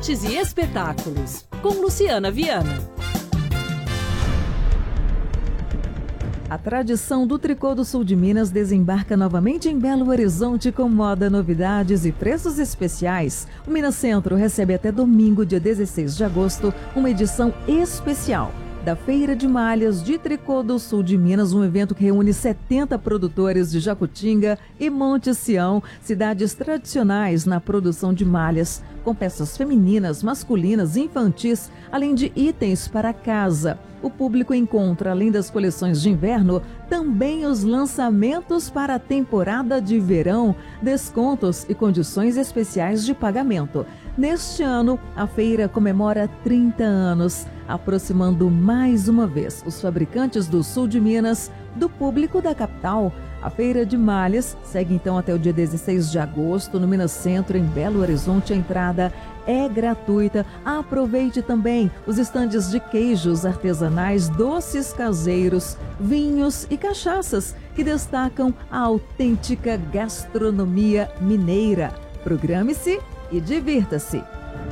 Artes e espetáculos, com Luciana Viana. A tradição do tricô do sul de Minas desembarca novamente em Belo Horizonte com moda, novidades e preços especiais. O Minas Centro recebe até domingo, dia 16 de agosto, uma edição especial da Feira de Malhas de Tricô do Sul de Minas, um evento que reúne 70 produtores de Jacutinga e Monte Sião, cidades tradicionais na produção de malhas, com peças femininas, masculinas e infantis, além de itens para casa. O público encontra, além das coleções de inverno, também os lançamentos para a temporada de verão, descontos e condições especiais de pagamento. Neste ano, a feira comemora 30 anos, aproximando mais uma vez os fabricantes do sul de Minas do público da capital. A Feira de Malhas segue então até o dia 16 de agosto no Minas Centro, em Belo Horizonte. A entrada é gratuita. Aproveite também os estandes de queijos artesanais, doces caseiros, vinhos e cachaças que destacam a autêntica gastronomia mineira. Programe-se e divirta-se.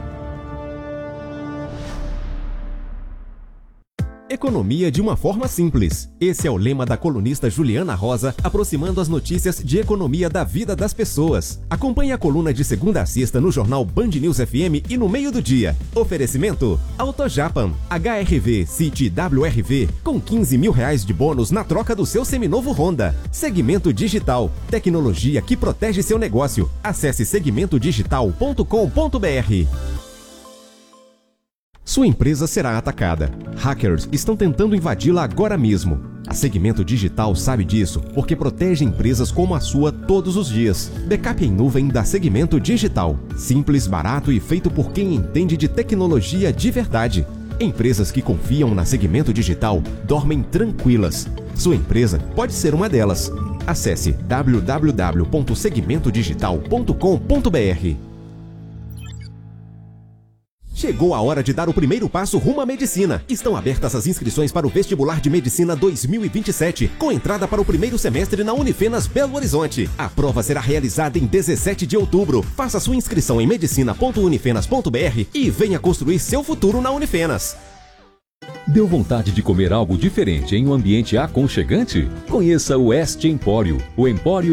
Economia de uma forma simples. Esse é o lema da colunista Juliana Rosa, aproximando as notícias de economia da vida das pessoas. Acompanhe a coluna de segunda a sexta no jornal Band News FM e no meio do dia. Oferecimento AutoJapan, HRV City WRV, com R$15 mil de bônus na troca do seu seminovo Honda. Segmento Digital, tecnologia que protege seu negócio. Acesse segmentodigital.com.br. Sua empresa será atacada. Hackers estão tentando invadi-la agora mesmo. A Segmento Digital sabe disso porque protege empresas como a sua todos os dias. Backup em nuvem da Segmento Digital. Simples, barato e feito por quem entende de tecnologia de verdade. Empresas que confiam na Segmento Digital dormem tranquilas. Sua empresa pode ser uma delas. Acesse www.segmentodigital.com.br. Chegou a hora de dar o primeiro passo rumo à medicina. Estão abertas as inscrições para o Vestibular de Medicina 2027, com entrada para o primeiro semestre na Unifenas Belo Horizonte. A prova será realizada em 17 de outubro. Faça sua inscrição em medicina.unifenas.br e venha construir seu futuro na Unifenas. Deu vontade de comer algo diferente em um ambiente aconchegante? Conheça o Este Empório. O Empório